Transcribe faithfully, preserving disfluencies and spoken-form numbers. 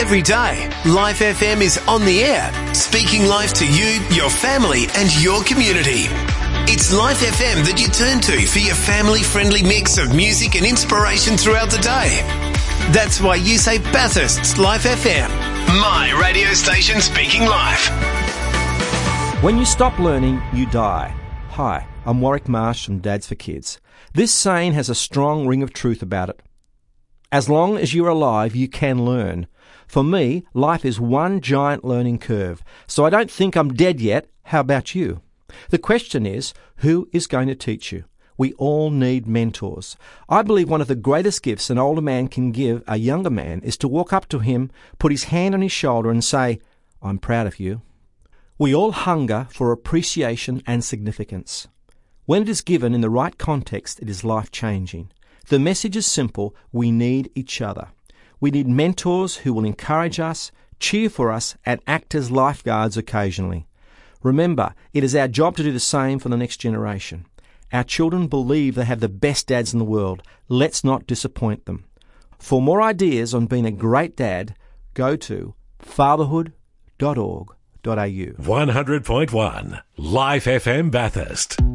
Every day, Life F M is on the air, speaking life to you, your family and your community. It's Life F M that you turn to for your family-friendly mix of music and inspiration throughout the day. That's why you say Bathurst's Life F M, my radio station speaking life. When you stop learning, you die. Hi, I'm Warwick Marsh from Dads for Kids. This saying has a strong ring of truth about it. As long as you're alive, you can learn. For me, life is one giant learning curve, so I don't think I'm dead yet. How about you? The question is, who is going to teach you? We all need mentors. I believe one of the greatest gifts an older man can give a younger man is to walk up to him, put his hand on his shoulder and say, "I'm proud of you." We all hunger for appreciation and significance. When it is given in the right context, it is life-changing. The message is simple: we need each other. We need mentors who will encourage us, cheer for us, and act as lifeguards occasionally. Remember, it is our job to do the same for the next generation. Our children believe they have the best dads in the world. Let's not disappoint them. For more ideas on being a great dad, go to fatherhood dot org dot a u. one hundred point one Life F M Bathurst.